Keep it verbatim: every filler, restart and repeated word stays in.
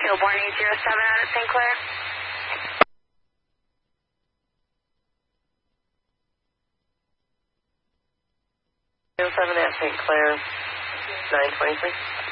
Stillborn eight zero seven out of Saint Clair. zero seven at Saint Clair, nine twenty-three.